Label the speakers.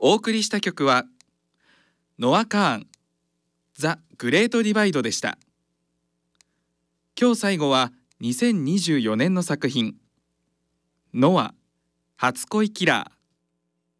Speaker 1: お送りした曲はノア・カーン、ザ・グレート・ディバイドでした。今日最後は2024年の作品、ノア、初恋キラー。